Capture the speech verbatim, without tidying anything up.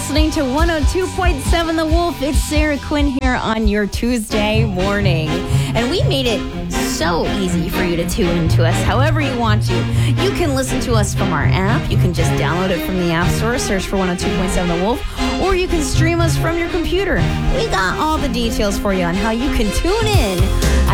listening to one oh two point seven The Wolf. It's Sarah Quinn here on your Tuesday morning. And we made it so easy for you to tune into us however you want to. You can listen to us from our app. You can just download it from the App Store, search for one oh two point seven The Wolf, or you can stream us from your computer. We got all the details for you on how you can tune in